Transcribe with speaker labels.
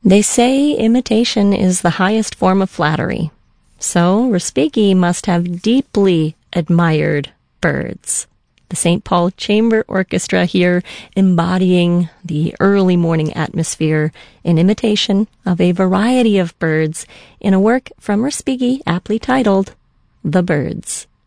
Speaker 1: They say imitation is the highest form of flattery, so Respighi must have deeply admired birds. The St. Paul Chamber Orchestra here embodying the early morning atmosphere in imitation of a variety of birds in a work from Respighi aptly titled The Birds.